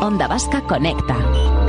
Onda Vasca Conecta.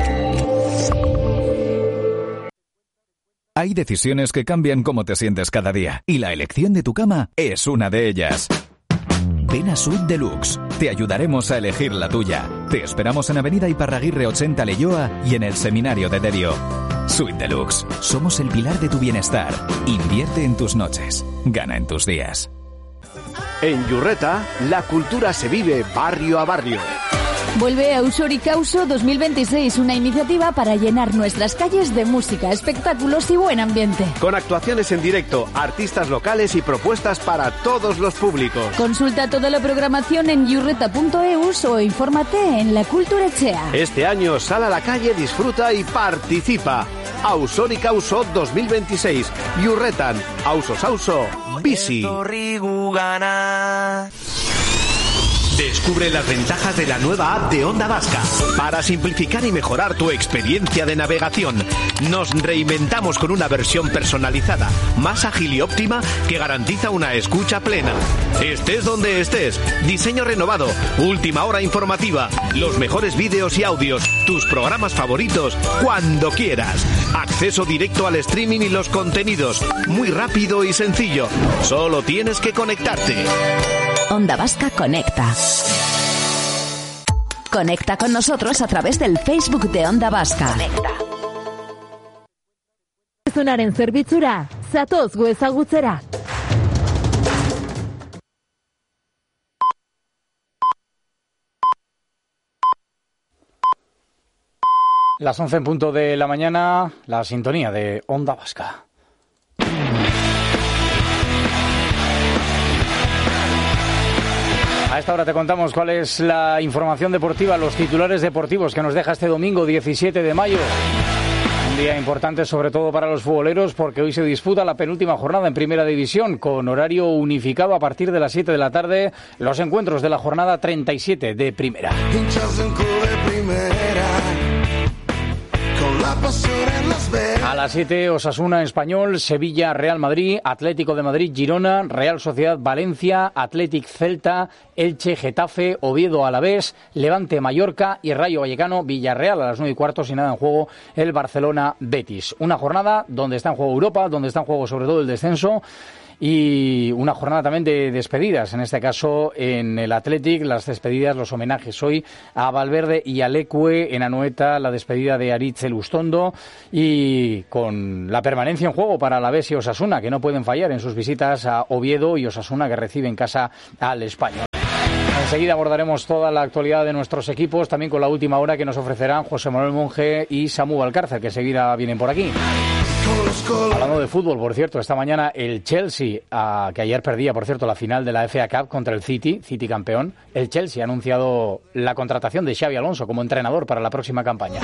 Hay decisiones que cambian cómo te sientes cada día, y la elección de tu cama es una de ellas. Ven a Suite Deluxe. Te ayudaremos a elegir la tuya. Te esperamos en Avenida Iparraguirre 80 Leioa y en el Seminario de Derio. Suite Deluxe. Somos el pilar de tu bienestar. Invierte en tus noches. Gana en tus días. En Yurreta, la cultura se vive barrio a barrio. Vuelve Ausori Causo 2026, una iniciativa para llenar nuestras calles de música, espectáculos y buen ambiente. Con actuaciones en directo, artistas locales y propuestas para todos los públicos. Consulta toda la programación en yurreta.eus o infórmate en La Cultura Echea. Este año sal a la calle, disfruta y participa. Ausori Causo 2026. Yurretan, Ausos Auso, Bici. Descubre las ventajas de la nueva app de Onda Vasca. Para simplificar y mejorar tu experiencia de navegación, nos reinventamos con una versión personalizada, más ágil y óptima que garantiza una escucha plena. Estés donde estés, diseño renovado, última hora informativa, los mejores vídeos y audios, tus programas favoritos, cuando quieras. Acceso directo al streaming y los contenidos, muy rápido y sencillo. Solo tienes que conectarte. Onda Vasca Conecta. Conecta con nosotros a través del Facebook de Onda Vasca. Zonaren zerbitzura, zatoz gu ezagutzera. Las 11 en punto de la mañana, la sintonía de Onda Vasca. A esta hora te contamos cuál es la información deportiva, los titulares deportivos que nos deja este domingo 17 de mayo. Un día importante sobre todo para los futboleros porque hoy se disputa la penúltima jornada en Primera División con horario unificado a partir de las 7 de la tarde, los encuentros de la jornada 37 de Primera. A las 7, Osasuna Español, Sevilla Real Madrid, Atlético de Madrid Girona, Real Sociedad Valencia, Athletic Celta, Elche Getafe, Oviedo Alavés, Levante Mallorca y Rayo Vallecano Villarreal a las 9:15 sin nada en juego el Barcelona Betis. Una jornada donde está en juego Europa, donde está en juego sobre todo el descenso. Y una jornada también de despedidas, en este caso en el Athletic, las despedidas, los homenajes hoy a Valverde y a Leque, en Anoeta la despedida de Aritz Elustondo y con la permanencia en juego para Alavés y Osasuna, que no pueden fallar en sus visitas a Oviedo y Osasuna, que recibe en casa al Español. Enseguida abordaremos toda la actualidad de nuestros equipos, también con la última hora que nos ofrecerán José Manuel Monge y Samu Valcárcel, que enseguida vienen por aquí. Hablando de fútbol, por cierto, esta mañana el Chelsea, que ayer perdía, por cierto, la final de la FA Cup contra el City campeón, el Chelsea ha anunciado la contratación de Xabi Alonso como entrenador para la próxima campaña.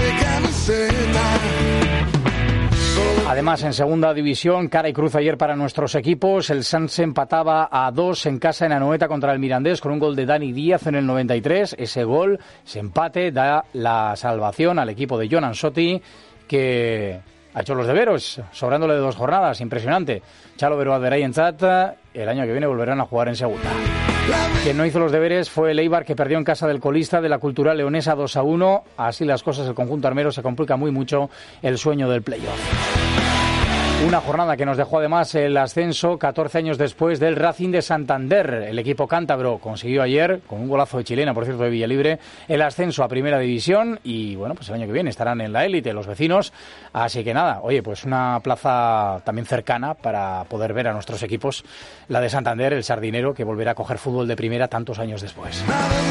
Además, en segunda división, cara y cruz ayer para nuestros equipos. El Sanse empataba a 2 en casa en Anoeta contra el Mirandés con un gol de Dani Díaz en el 93. Ese gol, ese empate, da la salvación al equipo de Jon Ansotti, que ha hecho los deberes, sobrándole de 2 jornadas, impresionante. Txalo Beroa Beraientzat, el año que viene volverán a jugar en segunda. Quien no hizo los deberes fue el Eibar, que perdió en casa del colista de la Cultural Leonesa 2-1. Así las cosas, el conjunto armero se complica muy mucho el sueño del playoff. Una jornada que nos dejó además el ascenso 14 años después del Racing de Santander. El equipo cántabro consiguió ayer, con un golazo de chilena, por cierto, de Villalibre, el ascenso a Primera División y, bueno, pues el año que viene estarán en la élite los vecinos. Así que nada, oye, pues una plaza también cercana para poder ver a nuestros equipos, la de Santander, el Sardinero, que volverá a coger fútbol de primera tantos años después.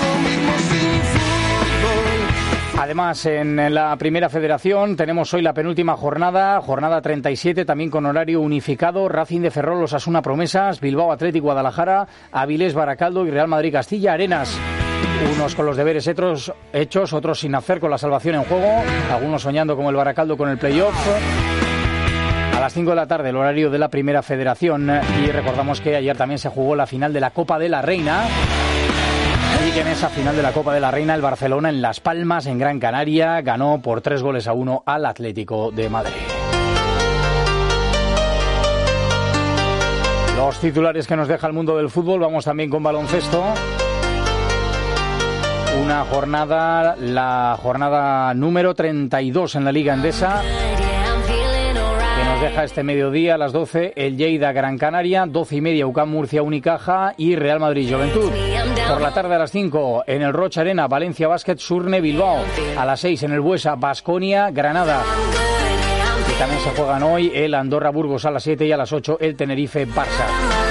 Además, en la Primera Federación tenemos hoy la penúltima jornada 37, también con horario unificado. Racing de Ferrol, Osasuna Promesas, Bilbao Athletic Guadalajara, Avilés Baracaldo y Real Madrid Castilla Arenas. Unos con los deberes hechos, otros sin hacer, con la salvación en juego, algunos soñando como el Baracaldo con el playoff. A las 5 de la tarde el horario de la Primera Federación, y recordamos que ayer también se jugó la final de la Copa de la Reina. Y que en esa final de la Copa de la Reina el Barcelona en Las Palmas, en Gran Canaria, ganó por 3-1 al Atlético de Madrid. Los titulares que nos deja el mundo del fútbol, vamos también con baloncesto. Una jornada, la jornada número 32 en la Liga Endesa, que nos deja este mediodía a las 12 el Lleida Gran Canaria, 12:30 UCAM Murcia Unicaja y Real Madrid Juventud. Por la tarde a las 5 en el Rocha Arena, Valencia Basket Surne Bilbao. A las 6 en el Buesa, Baskonia Granada. Y también se juegan hoy el Andorra Burgos a las 7 y a las 8 el Tenerife Barça.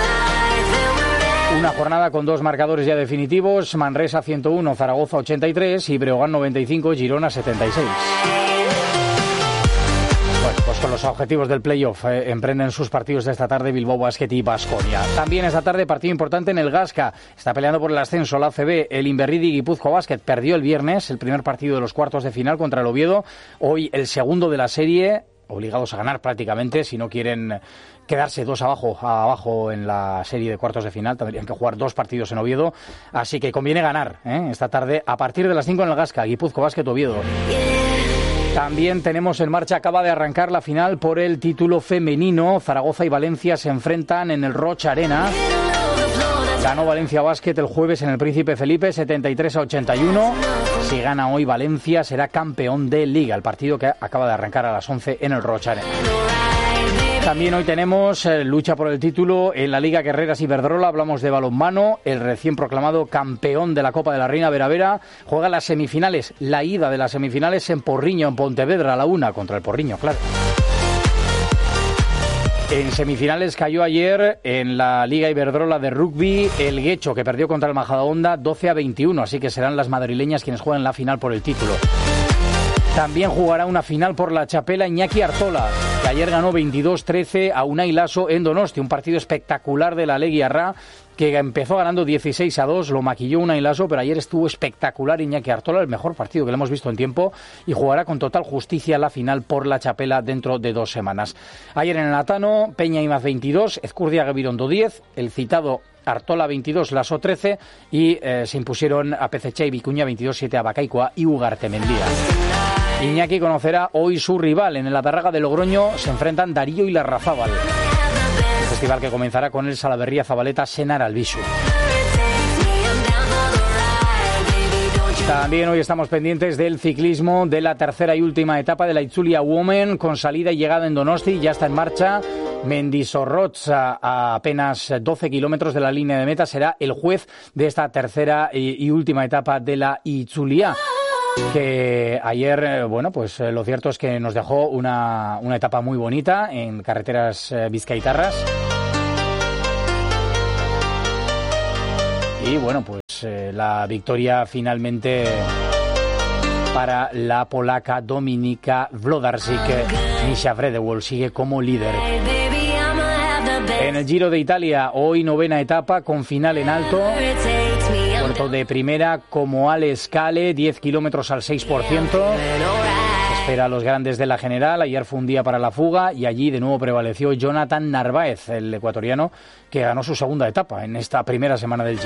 Una jornada con dos marcadores ya definitivos: Manresa 101, Zaragoza 83 y Breogán 95, Girona 76. Bueno, pues con los objetivos del playoff emprenden sus partidos de esta tarde Bilbao Basket y Baskonia. También esta tarde partido importante en el Gasca. Está peleando por el ascenso la ACB. El Inverridi Guipúzcoa Basket perdió el viernes el primer partido de los cuartos de final contra el Oviedo. Hoy el segundo de la serie, obligados a ganar prácticamente si no quieren quedarse dos abajo en la serie de cuartos de final. Tendrían que jugar dos partidos en Oviedo, así que conviene ganar esta tarde a partir de las 5 en el Gasca, Guipúzcoa Basket Oviedo. También tenemos en marcha, acaba de arrancar la final por el título femenino. Zaragoza y Valencia se enfrentan en el Rocha Arena. Ganó Valencia Basket el jueves en el Príncipe Felipe 73-81. Si gana hoy Valencia será campeón de Liga. El partido que acaba de arrancar a las 11 en el Rocha Arena. También hoy tenemos lucha por el título en la Liga Guerreras Iberdrola. Hablamos de balonmano. El recién proclamado campeón de la Copa de la Reina, Vera, juega las semifinales. La ida de las semifinales en Porriño, en Pontevedra, a la 1 contra el Porriño, claro. En semifinales cayó ayer en la Liga Iberdrola de rugby el Guecho, que perdió contra el Majadahonda 12-21. Así que serán las madrileñas quienes jueguen la final por el título. También jugará una final por la Chapela Iñaki Artola, que ayer ganó 22-13 a Unai Laso en Donosti. Un partido espectacular de la Leguiarra, que empezó ganando 16-2, lo maquilló Unai Laso, pero ayer estuvo espectacular Iñaki Artola, el mejor partido que le hemos visto en tiempo, y jugará con total justicia la final por la Chapela dentro de 2 semanas. Ayer en el Atano, Peña Imaz 22, Ezcurdiaga Virondo 10, el citado Artola 22, Laso 13 y se impusieron a Pececha y Vicuña 22-7 a Bacaicoa y Ugarte Mendía. Iñaki conocerá hoy su rival. En el Adarraga de Logroño se enfrentan Darío y Larrazábal. El festival que comenzará con el Salaberría Zabaleta Senar Albisu. También hoy estamos pendientes del ciclismo de la tercera y última etapa de la Itzulia Women, con salida y llegada en Donosti. Ya está en marcha. Mendizorrotz, a apenas 12 kilómetros de la línea de meta, será el juez de esta tercera y última etapa de la Itzulia, que ayer, pues lo cierto es que nos dejó una etapa muy bonita en carreteras bizcaitarras. Y pues la victoria finalmente para la polaca Dominika Wlodarczyk. Misha Vredewol sigue como líder. En el Giro de Italia, hoy novena etapa con final en alto. Puerto de primera como Ale Scale, 10 kilómetros al 6%. Espera a los grandes de la general. Ayer fue un día para la fuga y allí de nuevo prevaleció Jonathan Narváez, el ecuatoriano, que ganó su segunda etapa en esta primera semana del Giro.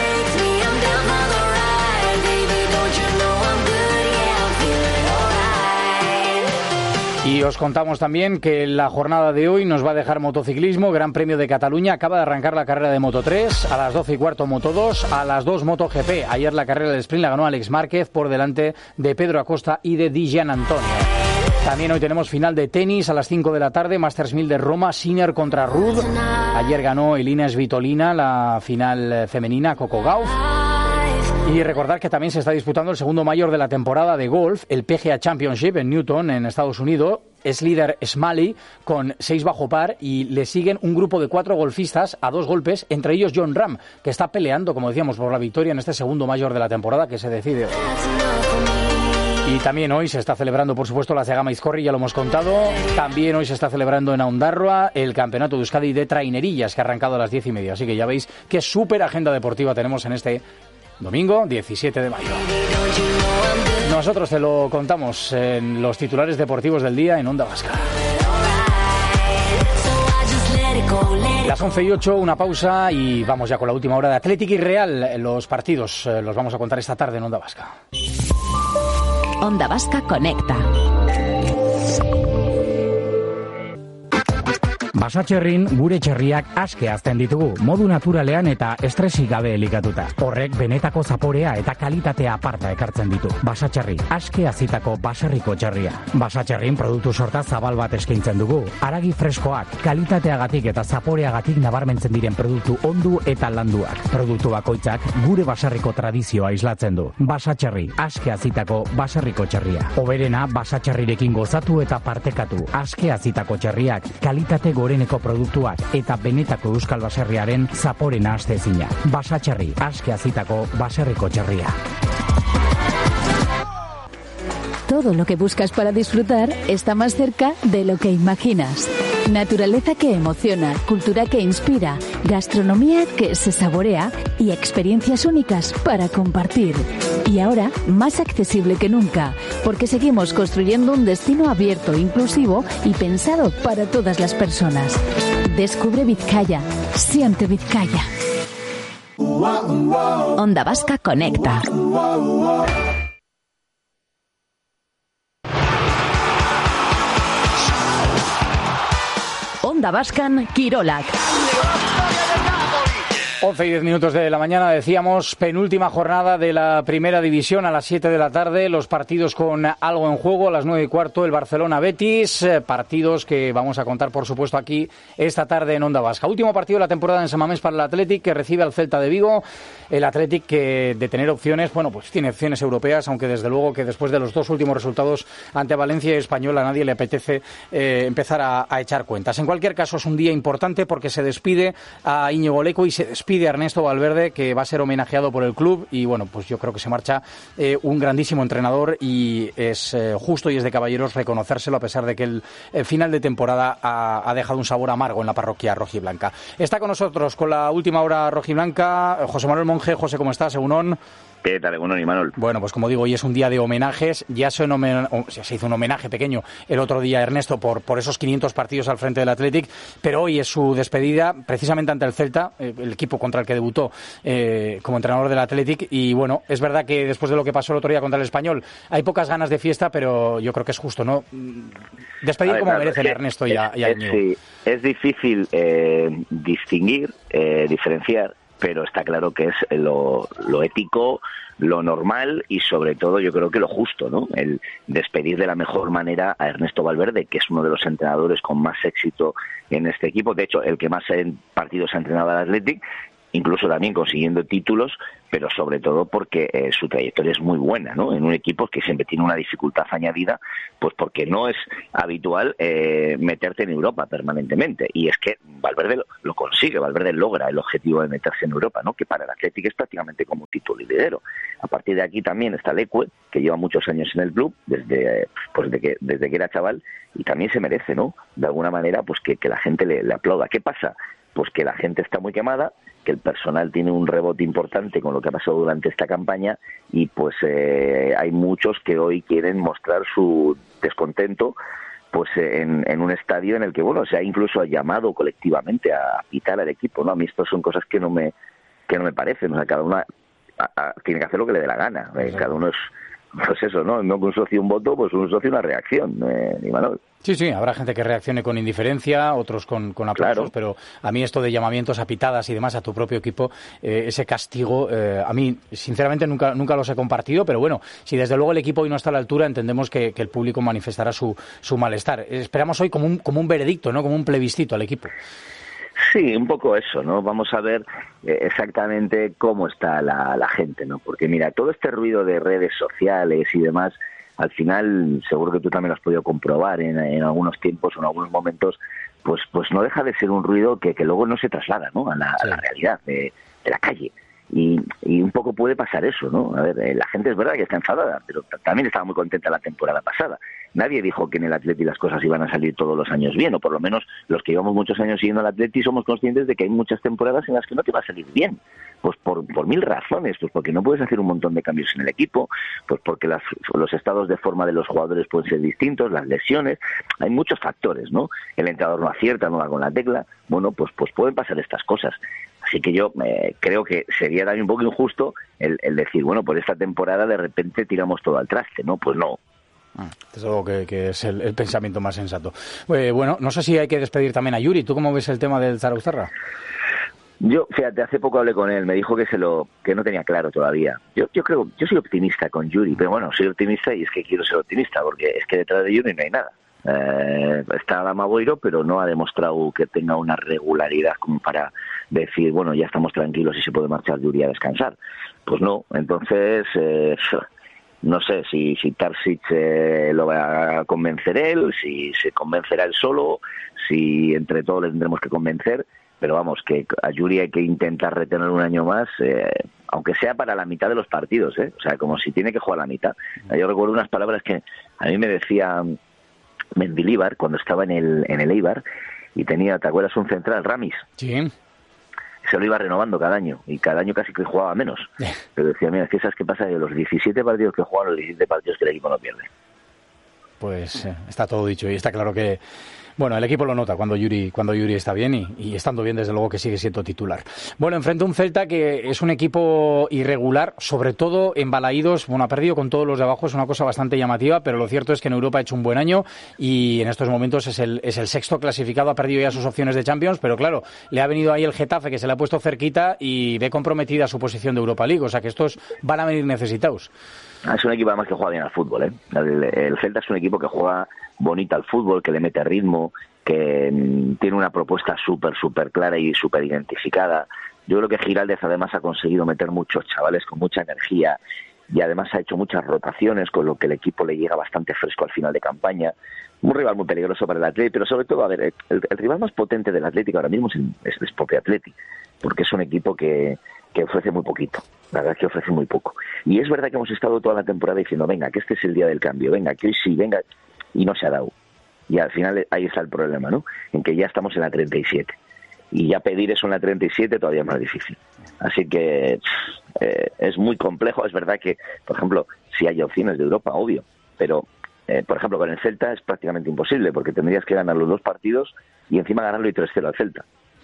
Y os contamos también que la jornada de hoy nos va a dejar motociclismo. Gran Premio de Cataluña. Acaba de arrancar la carrera de Moto 3. A las 12:15 Moto 2. A las 2 Moto GP. Ayer la carrera del sprint la ganó Alex Márquez por delante de Pedro Acosta y de Di Gianantonio. También hoy tenemos final de tenis a las 5 de la tarde. Masters 1000 de Roma. Sinner contra Ruud. Ayer ganó Elina Svitolina la final femenina. Coco Gauff. Y recordar que también se está disputando el segundo mayor de la temporada de golf, el PGA Championship en Newton, en Estados Unidos. Es líder Smalley con 6 bajo par y le siguen un grupo de 4 golfistas a 2 golpes, entre ellos Jon Rahm, que está peleando, como decíamos, por la victoria en este segundo mayor de la temporada que se decide hoy. Y también hoy se está celebrando, por supuesto, la Zegama Izcorri, ya lo hemos contado. También hoy se está celebrando en Aondarroa el Campeonato de Euskadi de Trainerillas, que ha arrancado a las 10:30. Así que ya veis qué súper agenda deportiva tenemos en este domingo 17 de mayo. Nosotros te lo contamos en los titulares deportivos del día en Onda Vasca. Las 11:08, una pausa y vamos ya con la última hora de Athletic y Real. Los partidos los vamos a contar esta tarde en Onda Vasca. Onda Vasca conecta. Basatxerrin gure txerriak aske hazten ditugu, modu naturalean eta estresik gabe elikatuta. Horrek benetako zaporea eta kalitatea aparta ekartzen ditu. Basatxerri, aske hazitako baserriko txerria. Basatxerrin produktu sorta zabal bat eskaintzen dugu. Haragi freskoak, kalitateagatik eta zaporeagatik nabarmentzen diren produktu ondu eta landuak. Produktu bakoitzak gure baserriko tradizioa islatzen du. Basatxerri, aske hazitako baserriko txerria. Hoberena basatxerrirekin gozatu eta partekatu. Aske hazitako txerriak, kalitate goreneko produktuak eta benetako euskal baserriaren zaporena astezina. Basatxerri, aske hazitako baserriko txerria. Todo lo que buscas para disfrutar está más cerca de lo que imaginas. Naturaleza que emociona, cultura que inspira, gastronomía que se saborea y experiencias únicas para compartir. Y ahora, más accesible que nunca, porque seguimos construyendo un destino abierto, inclusivo y pensado para todas las personas. Descubre Vizcaya, siente Vizcaya. Onda Vasca conecta. Onda Vascan Kirolak. 11 y 10 minutos de la mañana, decíamos, penúltima jornada de la primera división a las 7 de la tarde, los partidos con algo en juego, a las 9 y cuarto el Barcelona-Betis, partidos que vamos a contar, por supuesto, aquí esta tarde en Onda Vasca. Último partido de la temporada en San Mamés para el Athletic, que recibe al Celta de Vigo. El Athletic, que de tener opciones, bueno, pues tiene opciones europeas, aunque desde luego que después de los dos últimos resultados ante Valencia y Español, a nadie le apetece empezar a echar cuentas. En cualquier caso, es un día importante porque se despide a Íñigo Leco y se despide a Ernesto Valverde, que va a ser homenajeado por el club, y bueno, pues yo creo que se marcha un grandísimo entrenador, y es justo y es de caballeros reconocérselo, a pesar de que el final de temporada ha dejado un sabor amargo en la parroquia rojiblanca. Está con nosotros con la última hora rojiblanca José Manuel Monge. José, ¿cómo estás? Egunon. ¿Qué tal, Egunon y Manuel? Bueno, pues como digo, hoy es un día de homenajes. Ya se hizo un homenaje pequeño el otro día a Ernesto por esos 500 partidos al frente del Athletic, pero hoy es su despedida precisamente ante el Celta, el equipo contra el que debutó como entrenador del Athletic. Y bueno, es verdad que después de lo que pasó el otro día contra el Español hay pocas ganas de fiesta, pero yo creo que es justo, ¿no? Despedir como merecen a Ernesto y a Íñigo. Sí, es difícil distinguir, diferenciar, pero está claro que es lo ético, lo normal y sobre todo yo creo que lo justo, ¿no? El despedir de la mejor manera a Ernesto Valverde, que es uno de los entrenadores con más éxito en este equipo, de hecho el que más en partidos ha entrenado al Athletic, incluso también consiguiendo títulos, pero sobre todo porque su trayectoria es muy buena, ¿no? En un equipo que siempre tiene una dificultad añadida, pues porque no es habitual meterte en Europa permanentemente, y es que Valverde lo consigue, Valverde logra el objetivo de meterse en Europa, ¿no? Que para el Athletic es prácticamente como un título lidero. A partir de aquí también está Leque, que lleva muchos años en el club, desde que era chaval, y también se merece, ¿no? De alguna manera, pues que la gente le aplauda. ¿Qué pasa? Pues que la gente está muy quemada, que el personal tiene un rebote importante con lo que ha pasado durante esta campaña, y pues hay muchos que hoy quieren mostrar su descontento pues en un estadio en el que, bueno, se ha incluso llamado colectivamente a pitar al equipo, ¿no? A mí esto son cosas que no me parecen, o sea, cada uno tiene que hacer lo que le dé la gana, cada uno es, pues eso, ¿no? No un socio un voto, pues un socio una reacción, Manuel. Sí, habrá gente que reaccione con indiferencia, otros con aplausos, claro. Pero a mí esto de llamamientos a pitadas y demás a tu propio equipo, ese castigo, a mí sinceramente nunca los he compartido, pero bueno, si desde luego el equipo hoy no está a la altura, entendemos que el público manifestará su malestar. Esperamos hoy como un veredicto, ¿no? Como un plebiscito al equipo. Sí, un poco eso, ¿no? Vamos a ver exactamente cómo está la gente, ¿no? Porque mira, todo este ruido de redes sociales y demás, al final, seguro que tú también lo has podido comprobar en algunos tiempos o en algunos momentos, pues no deja de ser un ruido que luego no se traslada, ¿no? a la realidad de la calle. Y un poco puede pasar eso, ¿no? A ver, la gente es verdad que está enfadada, pero también estaba muy contenta la temporada pasada. Nadie dijo que en el Atleti las cosas iban a salir todos los años bien, o por lo menos los que llevamos muchos años siguiendo al Atleti somos conscientes de que hay muchas temporadas en las que no te va a salir bien. Pues por mil razones, pues porque no puedes hacer un montón de cambios en el equipo, pues porque los estados de forma de los jugadores pueden ser distintos, las lesiones, hay muchos factores, ¿no? El entrenador no acierta, no da con la tecla, bueno, pues pueden pasar estas cosas. Así que yo creo que sería también un poco injusto el decir, bueno, por esta temporada de repente tiramos todo al traste, ¿no? Pues no, Desde luego que es el pensamiento más sensato. Bueno, no sé si hay que despedir también a Yuri. ¿Tú cómo ves el tema del Zarauztarra? Yo, fíjate, hace poco hablé con él, me dijo que no tenía claro todavía. Yo soy optimista con Yuri, pero bueno, soy optimista y es que quiero ser optimista, porque es que detrás de Yuri no hay nada. Está Adama Boiro, pero no ha demostrado que tenga una regularidad como para decir, bueno, ya estamos tranquilos y se puede marchar Yuri a descansar. Pues no, entonces no sé si Tarsic lo va a convencer él, si se convencerá él solo, si entre todos le tendremos que convencer, pero vamos, que a Yuri hay que intentar retener un año más, aunque sea para la mitad de los partidos, o sea, como si tiene que jugar la mitad. Yo recuerdo unas palabras que a mí me decía Mendilibar cuando estaba en el Eibar y tenía, ¿te acuerdas? Un central, Ramis. Sí. Se lo iba renovando cada año y cada año casi que jugaba menos. Pero decía, mira, es que ¿sabes qué pasa? De los 17 partidos que juegan, los 17 partidos que el equipo no pierde. Pues está todo dicho y está claro que, bueno, el equipo lo nota cuando Yuri está bien y estando bien, desde luego que sigue siendo titular. Bueno, enfrente a un Celta que es un equipo irregular, sobre todo en Balaídos. Bueno, ha perdido con todos los de abajo, es una cosa bastante llamativa, pero lo cierto es que en Europa ha hecho un buen año y en estos momentos es el sexto clasificado, ha perdido ya sus opciones de Champions, pero claro, le ha venido ahí el Getafe que se le ha puesto cerquita y ve comprometida su posición de Europa League, o sea que estos van a venir necesitados. Es un equipo además que juega bien al fútbol, El Celta es un equipo que juega bonito al fútbol, que le mete ritmo, que tiene una propuesta súper clara y súper identificada. Yo creo que Giraldez además ha conseguido meter muchos chavales con mucha energía y además ha hecho muchas rotaciones, con lo que el equipo le llega bastante fresco al final de campaña. Un rival muy peligroso para el Atleti, pero sobre todo, a ver, el rival más potente del Atlético ahora mismo es el propio Atleti, porque es un equipo que ofrece muy poquito. La verdad es que ofrece muy poco. Y es verdad que hemos estado toda la temporada diciendo, venga, que este es el día del cambio, venga, que hoy sí, venga, y no se ha dado. Y al final ahí está el problema, ¿no? En que ya estamos en la 37. Y ya pedir eso en la 37 todavía es más difícil. Así que es muy complejo. Es verdad que, por ejemplo, sí hay opciones de Europa, obvio, pero, por ejemplo, con el Celta es prácticamente imposible, porque tendrías que ganar los 2 partidos y encima ganarlo y 3-0 al Celta.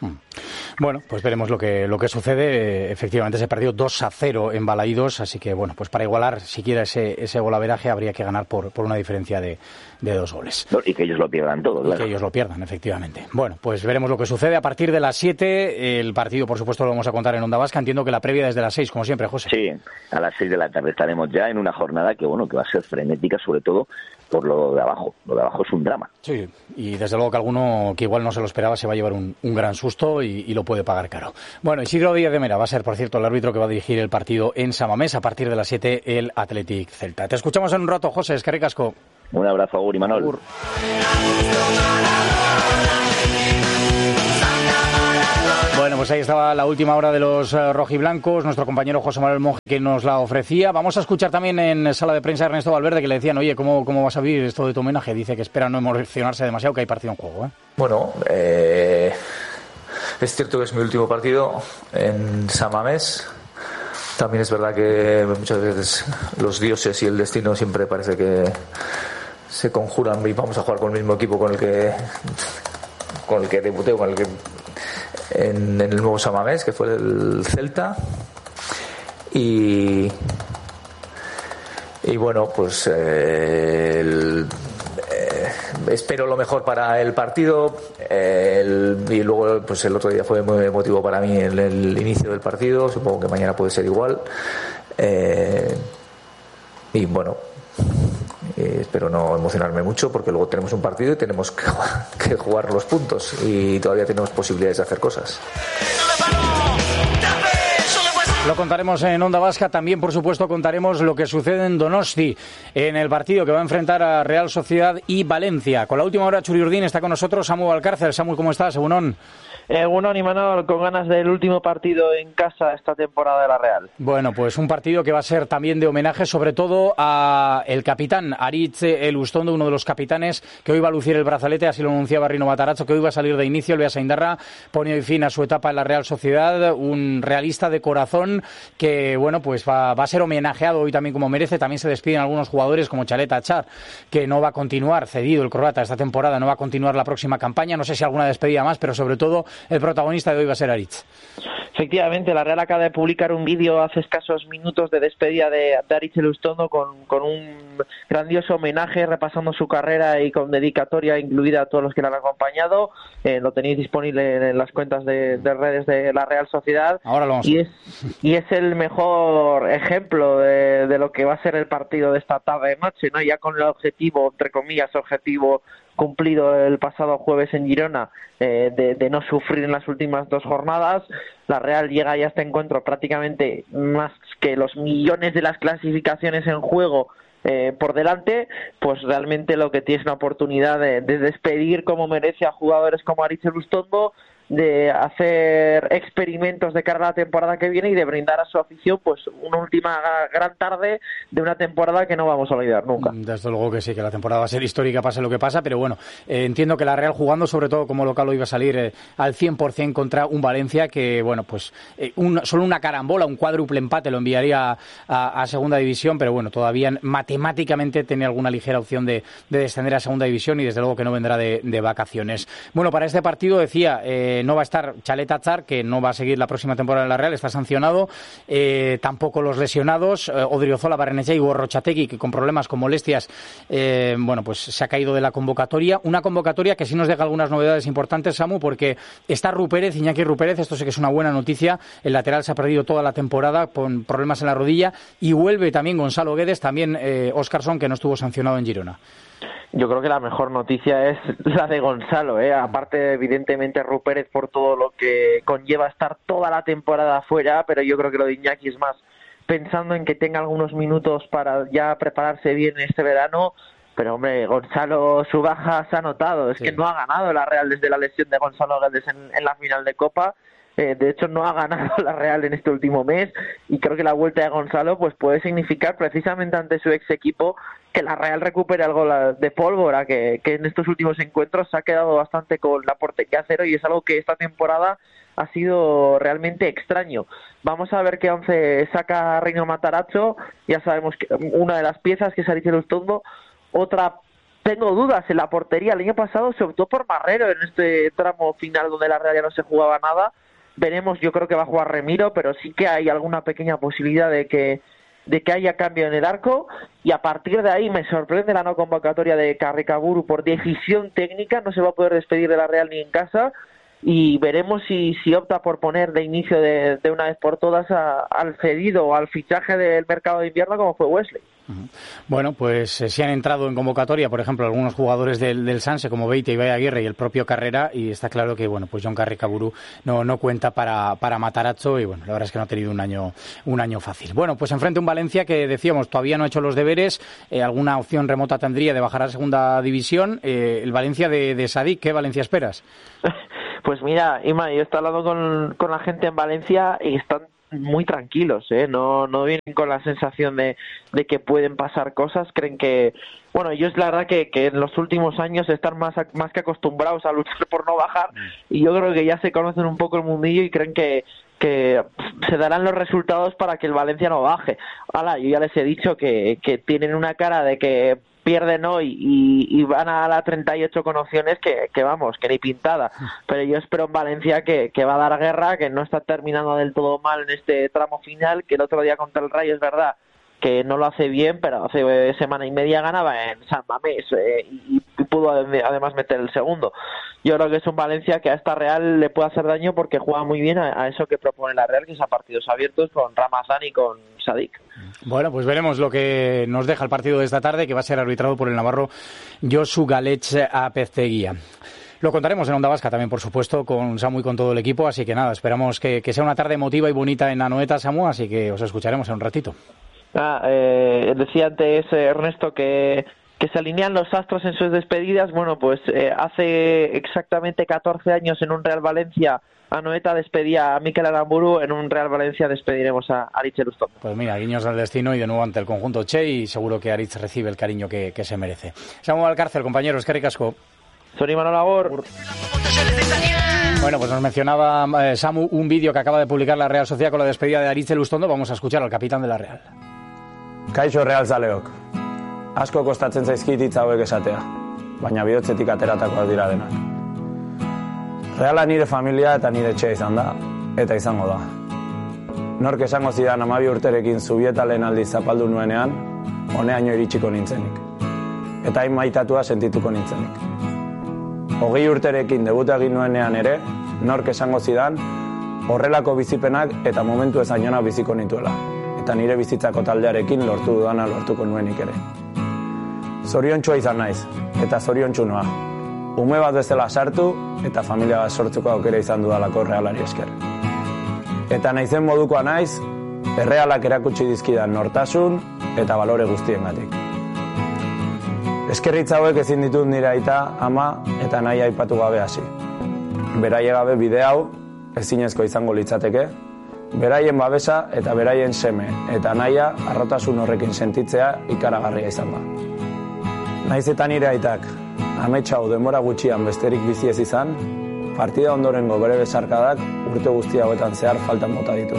Bueno, pues veremos lo que sucede. Efectivamente se perdió 2-0 en Balaídos, así que bueno, pues para igualar siquiera ese golaveraje habría que ganar por una diferencia de 2 goles. Y que ellos lo pierdan todo, claro. Y que ellos lo pierdan, efectivamente. Bueno, pues veremos lo que sucede a partir de las 7. El partido, por supuesto, lo vamos a contar en Onda Vasca. Entiendo que la previa desde las 6, como siempre, José. Sí, a las 6 de la tarde estaremos ya en una jornada que va a ser frenética, sobre todo por lo de abajo. Lo de abajo es un drama. Sí, y desde luego que alguno que igual no se lo esperaba se va a llevar un gran susto y lo puede pagar caro. Bueno, Isidro Díaz de Mera va a ser, por cierto, el árbitro que va a dirigir el partido en San Mamés a partir de las 7, el Athletic Celta. Te escuchamos en un rato, José. Eskerrik asko. Un abrazo, Agur y Manol. Agur. Bueno, pues ahí estaba la última hora de los rojiblancos, nuestro compañero José Manuel Monge que nos la ofrecía. Vamos a escuchar también en sala de prensa a Ernesto Valverde, que le decían, oye, ¿cómo vas a vivir esto de tu homenaje? Dice que espera no emocionarse demasiado, que hay partido en juego, ¿eh? Bueno, es cierto que es mi último partido en San Mamés. También es verdad que muchas veces los dioses y el destino siempre parece que se conjuran y vamos a jugar con el mismo equipo con el que debuté, con el que en el nuevo San Mamés, que fue el Celta. Y bueno, pues espero lo mejor para el partido, y luego pues el otro día fue muy emotivo para mí el inicio del partido. Supongo que mañana puede ser igual, y bueno, espero no emocionarme mucho, porque luego tenemos un partido y tenemos que jugar los puntos y todavía tenemos posibilidades de hacer cosas. Lo contaremos en Onda Vasca. También, por supuesto, contaremos lo que sucede en Donosti, en el partido que va a enfrentar a Real Sociedad y Valencia. Con la última hora, Churi Urdín, está con nosotros Samu Valcárcel. Samu, ¿cómo estás? Egunon. Egunon y Manol, con ganas del último partido en casa esta temporada de la Real. Bueno, pues un partido que va a ser también de homenaje, sobre todo a el capitán Aritz Elustondo, uno de los capitanes que hoy va a lucir el brazalete, así lo anunciaba Rino Matarazzo, que hoy va a salir de inicio. El Beasaindarra pone hoy fin a su etapa en la Real Sociedad, un realista de corazón Girón, que bueno, pues va a ser homenajeado hoy también como merece. También se despiden algunos jugadores como Chalet Achar, que no va a continuar, cedido el croata esta temporada, no va a continuar la próxima campaña. No sé si alguna despedida más, pero sobre todo el protagonista de hoy va a ser Aritz. Efectivamente, la Real acaba de publicar un vídeo hace escasos minutos de despedida de Aritz Elustondo con un grandioso homenaje repasando su carrera y con dedicatoria incluida a todos los que le han acompañado. Lo tenéis disponible en las cuentas de redes de la Real Sociedad. Ahora lo vamos. Y es el mejor ejemplo de lo que va a ser el partido de esta tarde-noche, ¿no? Ya con el objetivo, entre comillas, cumplido el pasado jueves en Girona, de no sufrir en las últimas 2 jornadas. La Real llega ya a este encuentro prácticamente más que los millones de las clasificaciones en juego por delante, pues realmente lo que tiene es una oportunidad de despedir como merece a jugadores como Aritz Elustondo, de hacer experimentos de cara a la temporada que viene y de brindar a su afición pues una última gran tarde de una temporada que no vamos a olvidar nunca. Desde luego que sí, que la temporada va a ser histórica pase lo que pasa, pero bueno, entiendo que la Real jugando sobre todo como local hoy va a salir al 100% contra un Valencia que bueno, pues solo una carambola, un cuádruple empate lo enviaría a segunda división, pero bueno, todavía matemáticamente tiene alguna ligera opción de descender a segunda división y desde luego que no vendrá de vacaciones. Bueno, para este partido decía no va a estar Chalet Achar, que no va a seguir la próxima temporada en la Real, está sancionado. Tampoco los lesionados, Odriozola, Barrenechea y Gorrochategui, que con problemas, con molestias, bueno, pues se ha caído de la convocatoria. Una convocatoria que sí nos deja algunas novedades importantes, Samu, porque está Rupérez, Iñaki Rupérez, esto sí que es una buena noticia. El lateral se ha perdido toda la temporada con problemas en la rodilla. Y vuelve también Gonzalo Guedes, también Óscarson, que no estuvo sancionado en Girona. Yo creo que la mejor noticia es la de Gonzalo, aparte evidentemente Rupérez por todo lo que conlleva estar toda la temporada fuera, pero yo creo que lo de Iñaki es más pensando en que tenga algunos minutos para ya prepararse bien este verano. Pero hombre, Gonzalo, su baja se ha notado, es que no ha ganado la Real desde la lesión de Gonzalo Guedes en la final de Copa. De hecho no ha ganado la Real en este último mes y creo que la vuelta de Gonzalo pues puede significar precisamente ante su ex equipo que la Real recupere algo de pólvora que en estos últimos encuentros se ha quedado bastante con la portería a cero y es algo que esta temporada ha sido realmente extraño. Vamos a ver qué 11 saca Reino Matarazzo. Ya sabemos que una de las piezas que es Aritz Elustondo, otra tengo dudas en la portería. El año pasado se optó por Marrero en este tramo final donde la Real ya no se jugaba nada. Veremos, yo creo que va a jugar Remiro, pero sí que hay alguna pequeña posibilidad de que haya cambio en el arco, y a partir de ahí me sorprende la no convocatoria de Carricaburu por decisión técnica. No se va a poder despedir de la Real ni en casa, y veremos si opta por poner de inicio de una vez por todas al cedido o al fichaje del mercado de invierno como fue Wesley. Bueno, pues si han entrado en convocatoria, por ejemplo, algunos jugadores del Sanse como Beite, Ibai Aguirre y el propio Carrera, y está claro que bueno, pues John Carricaburu no cuenta para Matarazzo, y bueno, la verdad es que no ha tenido un año fácil. Bueno, pues enfrente un Valencia que decíamos todavía no ha hecho los deberes, alguna opción remota tendría de bajar a segunda división. El Valencia de Sadik, ¿qué Valencia esperas? Pues mira, Ima, yo he estado hablando con la gente en Valencia y están muy tranquilos, no vienen con la sensación de que pueden pasar cosas. Creen que, bueno, ellos la verdad que en los últimos años están más que acostumbrados a luchar por no bajar, y yo creo que ya se conocen un poco el mundillo y creen que se darán los resultados para que el Valencia no baje. Yo ya les he dicho que tienen una cara de que pierden hoy y van a la 38 con opciones que vamos, que ni pintada. Pero yo espero en Valencia que va a dar guerra, que no está terminando del todo mal en este tramo final, que el otro día contra el Rayo es verdad que no lo hace bien, pero hace semana y media ganaba en San Mamés y pudo además meter el segundo. Yo creo que es un Valencia que a esta Real le puede hacer daño porque juega muy bien a eso que propone la Real, que es a partidos abiertos con Ramazán y con Sadik. Bueno, pues veremos lo que nos deja el partido de esta tarde, que va a ser arbitrado por el navarro Josu Galech Apezteguía. Lo contaremos en Onda Vasca también, por supuesto, con Samu y con todo el equipo, así que nada, esperamos que sea una tarde emotiva y bonita en Anoeta, Samu, así que os escucharemos en un ratito. Decía antes Ernesto que se alinean los astros en sus despedidas. Bueno, pues hace exactamente 14 años en un Real Valencia Anoeta despedía a Mikel Aramburu, en un Real Valencia despediremos a Aritz Elustondo. Pues mira, guiños al destino y de nuevo ante el conjunto Che, y seguro que Aritz recibe el cariño que se merece. Samu Valcárcel, compañeros, eskerrik asko. Zori Manol Agor. Bueno, pues nos mencionaba Samu un vídeo que acaba de publicar la Real Sociedad con la despedida de Aritz Elustondo. Vamos a escuchar al capitán de la Real. Kaixo Real zaleok. Asko kostatzen zaizkit hitz hauek esatea, baina bihotzetik ateratakoak dira denak. Reala nire familia eta nire etxea izan da, eta izango da. Nork esango zidan 12 urterekin Zubieta lehen aldiz zapaldu nuenean, honeaino iritsiko nintzenik. Eta hain maitatua sentituko nintzenik. 20 urterekin debuta egin nuenean ere, nork esango zidan, horrelako bizipenak eta momentu ezainona biziko nituela. Eta nire bizitzako taldearekin lortu dudana lortuko nuenik ere. Zoriontxua izan naiz, eta zoriontxu noa. Ume bat bezala sartu, eta familia bat sortzuko aukera izan dudalako Realari esker. Eta naizen modukoa naiz, Errealak erakutsi dizkidan nortasun eta balore guztiengatik. Eskerritza hauek ezin ditut nire aita, ama eta nahi aipatu gabe hasi. Beraie gabe bide hau ezinezko izango litzateke, beraien babesa eta beraien seme eta nahia harrotasun horrekin sentitzea ikaragarria izan da. Naiz eta nire aitak amets hau denbora gutxian besterik bizi ez izan, partida ondorengo bere besarkadak urte guzti hauetan zehar faltan bota ditu.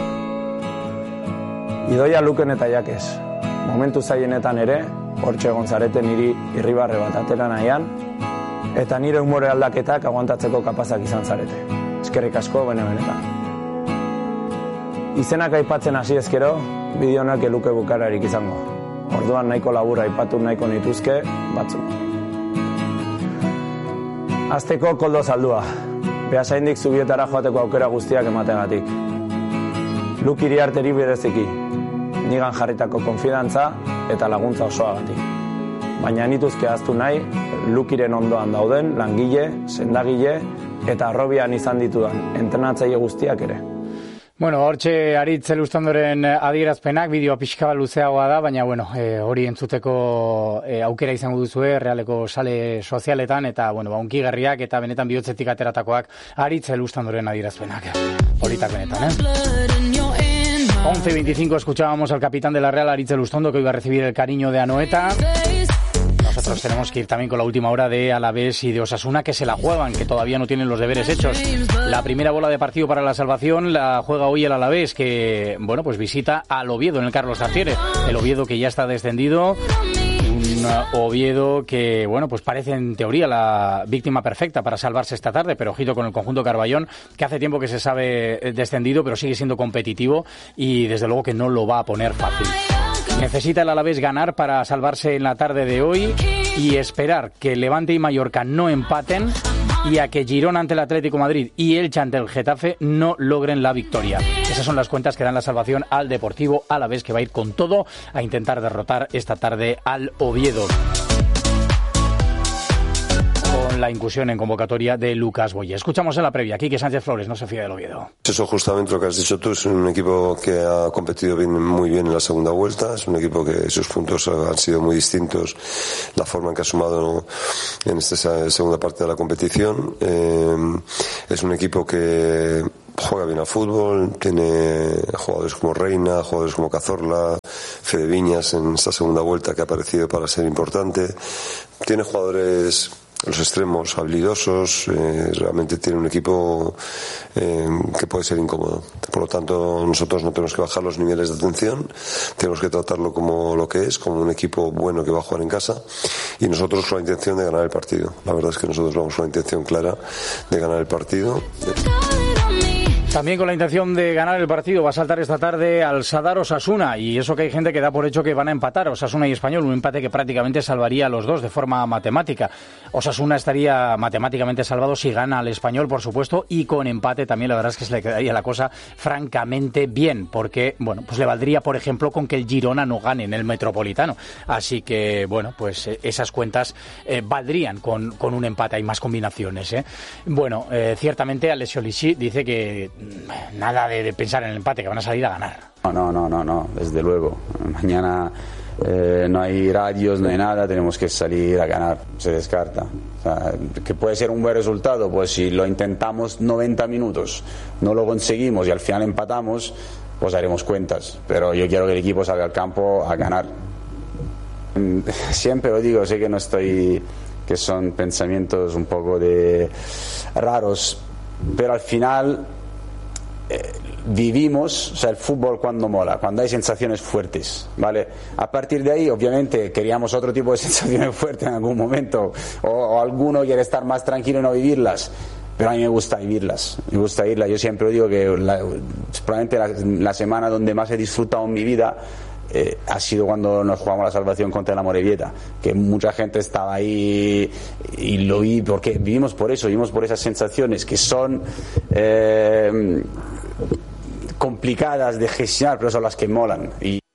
Idoia Luken eta Jakes, momentu zailenetan ere, hortxe egon zarete niri irribarre bat atera nahian, eta nire humore aldaketak aguantatzeko kapazak izan zarete. Eskerrik asko benetan. Izenak aipatzen hasi ezkero, bideonak eluke bukararik izango. Orduan nahiko labur aipatu nahiko nituzke batzuk. Azteko Koldo Zaldua, Beasaindik Zubietara joateko aukera guztiak emategatik. Luk Iriarteri bereziki, nigan jarritako konfidantza eta laguntza osoagatik. Baina nituzke ahaztu nahi, Lukiren ondoan dauden langile, sendagile eta arrobian izan ditudan entrenatzaile guztiak ere. Bueno, hortxe Aritz Elustondoren adierazpenak, bideoa pixka bat luzeagoa da, baina bueno, hori entzuteko aukera izango duzue Realeko sale sozialetan, eta bueno, unkigarriak eta benetan bihotzetik ateratakoak Aritz Elustondoren adierazpenak. Horitak benetan, 11:25 escuchábamos al capitán de la Real, Aritz Elustondo, que hoy va a recibir el cariño de Anoeta. Nosotros tenemos que ir también con la última hora de Alavés y de Osasuna, que se la juegan, que todavía no tienen los deberes hechos. La primera bola de partido para la salvación la juega hoy el Alavés, que bueno, pues visita al Oviedo en el Carlos Tartiere. El Oviedo que ya está descendido. Un Oviedo que, bueno, pues parece en teoría la víctima perfecta para salvarse esta tarde, pero ojito con el conjunto Carballón, que hace tiempo que se sabe descendido, pero sigue siendo competitivo y desde luego que no lo va a poner fácil. Necesita el Alavés ganar para salvarse en la tarde de hoy y esperar que Levante y Mallorca no empaten y a que Girona ante el Atlético de Madrid y Elche ante el Getafe no logren la victoria. Esas son las cuentas que dan la salvación al Deportivo Alavés, que va a ir con todo a intentar derrotar esta tarde al Oviedo. Con la incursión en convocatoria de Lucas Boye. Escuchamos en la previa. Quique Sánchez Flores no se fía del Oviedo. Eso justamente lo que has dicho tú, es un equipo que ha competido muy bien en la segunda vuelta, es un equipo que sus puntos han sido muy distintos, la forma en que ha sumado en esta segunda parte de la competición. Es un equipo que juega bien al fútbol, tiene jugadores como Reina, jugadores como Cazorla, Fede Viñas en esta segunda vuelta que ha aparecido para ser importante. Tiene jugadores, los extremos, habilidosos, realmente tiene un equipo que puede ser incómodo. Por lo tanto, nosotros no tenemos que bajar los niveles de atención, tenemos que tratarlo como lo que es, como un equipo bueno que va a jugar en casa, y nosotros con la intención de ganar el partido. La verdad es que nosotros vamos con la intención clara de ganar el partido. También con la intención de ganar el partido va a saltar esta tarde al Sadar Osasuna, y eso que hay gente que da por hecho que van a empatar Osasuna y Español, un empate que prácticamente salvaría a los dos de forma matemática. Osasuna estaría matemáticamente salvado si gana al Español, por supuesto, y con empate también la verdad es que se le quedaría la cosa francamente bien, porque bueno, pues le valdría, por ejemplo, con que el Girona no gane en el Metropolitano. Así que bueno, pues esas cuentas valdrían con un empate. Hay más combinaciones, Bueno, ciertamente Alessio Lisci dice que nada de pensar en el empate, que van a salir a ganar. No, desde luego. Mañana no hay radios, no hay nada, tenemos que salir a ganar, se descarta. O sea, que puede ser un buen resultado, pues si lo intentamos 90 minutos, no lo conseguimos y al final empatamos, pues haremos cuentas. Pero yo quiero que el equipo salga al campo a ganar. Siempre lo digo, sé que no estoy, que son pensamientos un poco de raros, pero al final vivimos, o sea, el fútbol cuando mola, cuando hay sensaciones fuertes, ¿vale? A partir de ahí, obviamente, queríamos otro tipo de sensaciones fuertes en algún momento, o alguno quiere estar más tranquilo y no vivirlas, pero a mí me gusta vivirlas, yo siempre digo que probablemente la semana donde más he disfrutado en mi vida ha sido cuando nos jugamos la salvación contra la Morevieta, que mucha gente estaba ahí y lo vi, porque vivimos por eso, vivimos por esas sensaciones que son complicadas de gestionar, pero son las que molan. Y